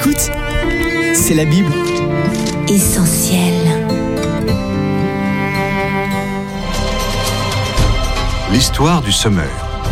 Écoute, c'est la Bible. Essentiel. L'histoire du semeur.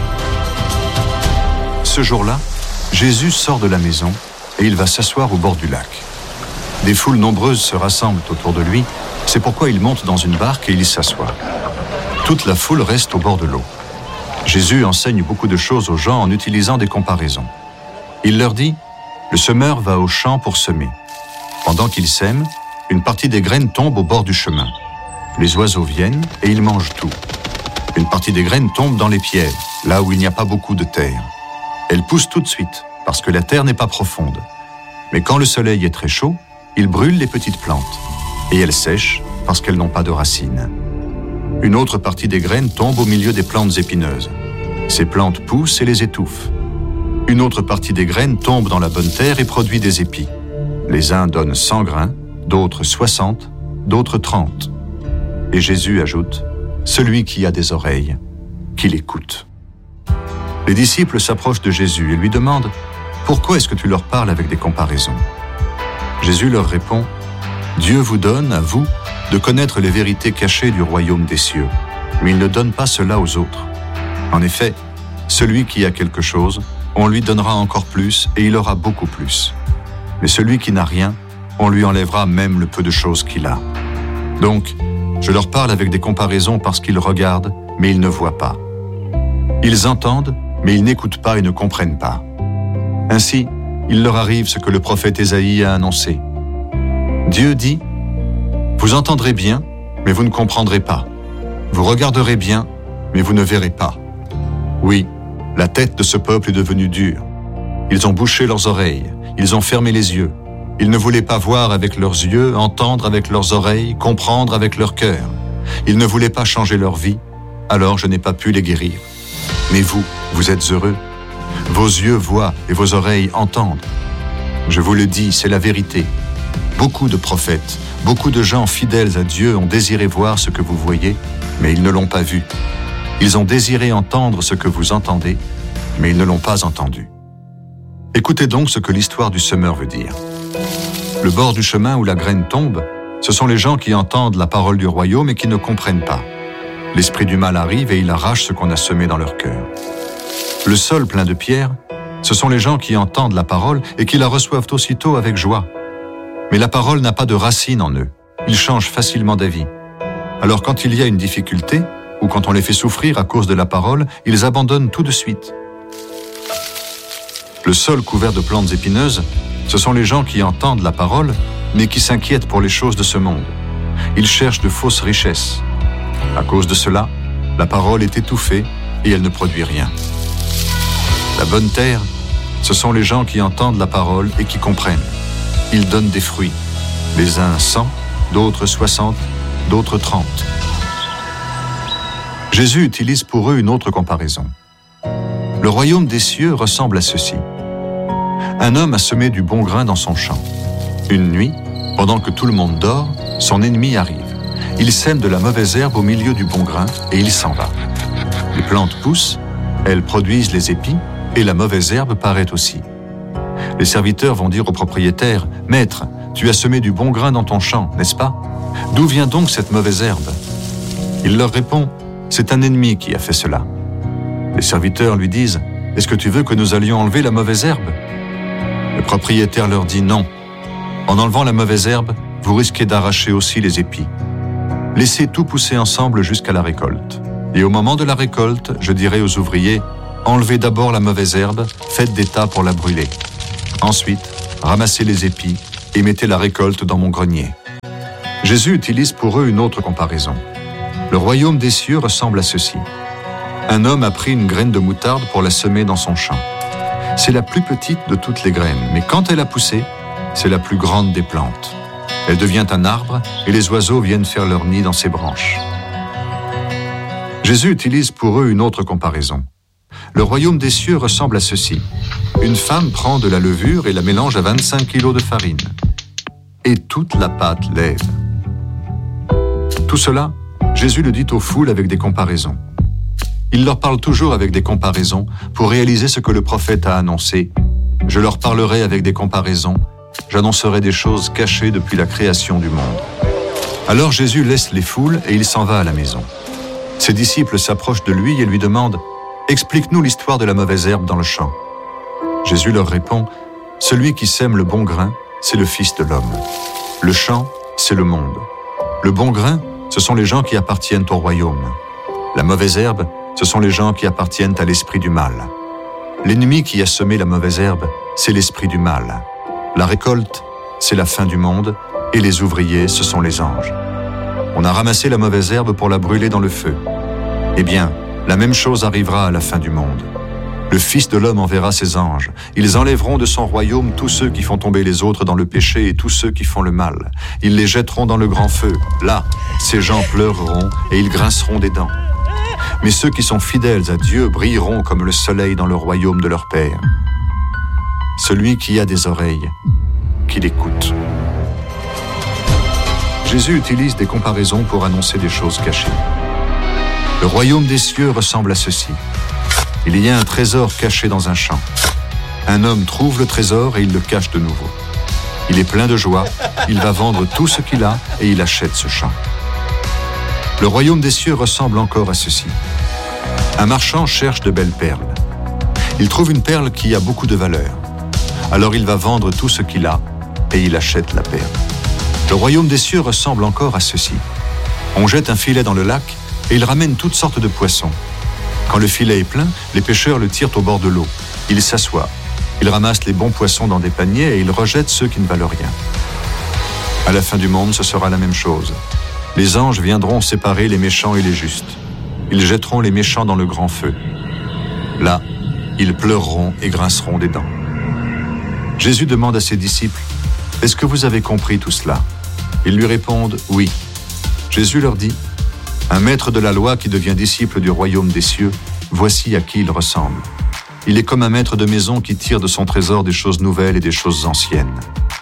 Ce jour-là, Jésus sort de la maison et il va s'asseoir au bord du lac. Des foules nombreuses se rassemblent autour de lui, c'est pourquoi il monte dans une barque et il y s'assoit. Toute la foule reste au bord de l'eau. Jésus enseigne beaucoup de choses aux gens en utilisant des comparaisons. Il leur dit, le semeur va au champ pour semer. Pendant qu'il sème, une partie des graines tombe au bord du chemin. Les oiseaux viennent et ils mangent tout. Une partie des graines tombe dans les pierres, là où il n'y a pas beaucoup de terre. Elles poussent tout de suite, parce que la terre n'est pas profonde. Mais quand le soleil est très chaud, il brûle les petites plantes. Et elles sèchent parce qu'elles n'ont pas de racines. Une autre partie des graines tombe au milieu des plantes épineuses. Ces plantes poussent et les étouffent. Une autre partie des graines tombe dans la bonne terre et produit des épis. Les uns donnent 100 grains, d'autres 60, d'autres 30. Et Jésus ajoute, celui qui a des oreilles, qu'il écoute. Les disciples s'approchent de Jésus et lui demandent, pourquoi est-ce que tu leur parles avec des comparaisons? Jésus leur répond, Dieu vous donne, à vous, de connaître les vérités cachées du royaume des cieux, mais il ne donne pas cela aux autres. En effet, celui qui a quelque chose, on lui donnera encore plus et il aura beaucoup plus. Mais celui qui n'a rien, on lui enlèvera même le peu de choses qu'il a. Donc, je leur parle avec des comparaisons parce qu'ils regardent, mais ils ne voient pas. Ils entendent, mais ils n'écoutent pas et ne comprennent pas. Ainsi, il leur arrive ce que le prophète Ésaïe a annoncé. Dieu dit, vous entendrez bien, mais vous ne comprendrez pas. Vous regarderez bien, mais vous ne verrez pas. Oui, la tête de ce peuple est devenue dure. Ils ont bouché leurs oreilles, ils ont fermé les yeux. Ils ne voulaient pas voir avec leurs yeux, entendre avec leurs oreilles, comprendre avec leur cœur. Ils ne voulaient pas changer leur vie, alors je n'ai pas pu les guérir. Mais vous, vous êtes heureux. Vos yeux voient et vos oreilles entendent. Je vous le dis, c'est la vérité. Beaucoup de prophètes, beaucoup de gens fidèles à Dieu ont désiré voir ce que vous voyez, mais ils ne l'ont pas vu. Ils ont désiré entendre ce que vous entendez, mais ils ne l'ont pas entendu. Écoutez donc ce que l'histoire du semeur veut dire. Le bord du chemin où la graine tombe, ce sont les gens qui entendent la parole du royaume et qui ne comprennent pas. L'esprit du mal arrive et il arrache ce qu'on a semé dans leur cœur. Le sol plein de pierres, ce sont les gens qui entendent la parole et qui la reçoivent aussitôt avec joie. Mais la parole n'a pas de racine en eux. Ils changent facilement d'avis. Alors quand il y a une difficulté, ou quand on les fait souffrir à cause de la parole, ils abandonnent tout de suite. Le sol couvert de plantes épineuses, ce sont les gens qui entendent la parole, mais qui s'inquiètent pour les choses de ce monde. Ils cherchent de fausses richesses. À cause de cela, la parole est étouffée et elle ne produit rien. La bonne terre, ce sont les gens qui entendent la parole et qui comprennent. Ils donnent des fruits. Les uns 100, d'autres 60, d'autres 30. Jésus utilise pour eux une autre comparaison. Le royaume des cieux ressemble à ceci. Un homme a semé du bon grain dans son champ. Une nuit, pendant que tout le monde dort, son ennemi arrive. Il sème de la mauvaise herbe au milieu du bon grain et il s'en va. Les plantes poussent, elles produisent les épis et la mauvaise herbe paraît aussi. Les serviteurs vont dire au propriétaire, « Maître, tu as semé du bon grain dans ton champ, n'est-ce pas? D'où vient donc cette mauvaise herbe ?» Il leur répond, « C'est un ennemi qui a fait cela. » Les serviteurs lui disent, « Est-ce que tu veux que nous allions enlever la mauvaise herbe ?» Le propriétaire leur dit, « Non. En enlevant la mauvaise herbe, vous risquez d'arracher aussi les épis. Laissez tout pousser ensemble jusqu'à la récolte. Et au moment de la récolte, je dirai aux ouvriers, « Enlevez d'abord la mauvaise herbe, faites des tas pour la brûler. Ensuite, ramassez les épis et mettez la récolte dans mon grenier. » Jésus utilise pour eux une autre comparaison. Le royaume des cieux ressemble à ceci. Un homme a pris une graine de moutarde pour la semer dans son champ. C'est la plus petite de toutes les graines, mais quand elle a poussé, c'est la plus grande des plantes. Elle devient un arbre et les oiseaux viennent faire leur nid dans ses branches. Jésus utilise pour eux une autre comparaison. Le royaume des cieux ressemble à ceci. Une femme prend de la levure et la mélange à 25 kilos de farine. Et toute la pâte lève. Tout cela, Jésus le dit aux foules avec des comparaisons. Il leur parle toujours avec des comparaisons pour réaliser ce que le prophète a annoncé. Je leur parlerai avec des comparaisons j'annoncerai des choses cachées depuis la création du monde. » Alors Jésus laisse les foules et il s'en va à la maison. Ses disciples s'approchent de lui et lui demandent « Explique-nous l'histoire de la mauvaise herbe dans le champ. » Jésus leur répond « Celui qui sème le bon grain, c'est le Fils de l'homme. Le champ, c'est le monde. Le bon grain, ce sont les gens qui appartiennent au royaume. La mauvaise herbe, ce sont les gens qui appartiennent à l'esprit du mal. L'ennemi qui a semé la mauvaise herbe, c'est l'esprit du mal. La récolte, c'est la fin du monde, et les ouvriers, ce sont les anges. On a ramassé la mauvaise herbe pour la brûler dans le feu. Eh bien, la même chose arrivera à la fin du monde. Le Fils de l'homme enverra ses anges. Ils enlèveront de son royaume tous ceux qui font tomber les autres dans le péché et tous ceux qui font le mal. Ils les jetteront dans le grand feu. Là, ces gens pleureront et ils grinceront des dents. Mais ceux qui sont fidèles à Dieu brilleront comme le soleil dans le royaume de leur Père. Celui qui a des oreilles, qu'il écoute. Jésus utilise des comparaisons pour annoncer des choses cachées. Le royaume des cieux ressemble à ceci. Il y a un trésor caché dans un champ. Un homme trouve le trésor et il le cache de nouveau. Il est plein de joie, il va vendre tout ce qu'il a et il achète ce champ. Le royaume des cieux ressemble encore à ceci. Un marchand cherche de belles perles. Il trouve une perle qui a beaucoup de valeur. Alors il va vendre tout ce qu'il a et il achète la perle. Le royaume des cieux ressemble encore à ceci. On jette un filet dans le lac et il ramène toutes sortes de poissons. Quand le filet est plein, les pêcheurs le tirent au bord de l'eau. Ils s'assoient. Ils ramassent les bons poissons dans des paniers et ils rejettent ceux qui ne valent rien. À la fin du monde, ce sera la même chose. Les anges viendront séparer les méchants et les justes. Ils jetteront les méchants dans le grand feu. Là, ils pleureront et grinceront des dents. Jésus demande à ses disciples, « Est-ce que vous avez compris tout cela ?» Ils lui répondent, « Oui. » Jésus leur dit, « Un maître de la loi qui devient disciple du royaume des cieux, voici à qui il ressemble. Il est comme un maître de maison qui tire de son trésor des choses nouvelles et des choses anciennes.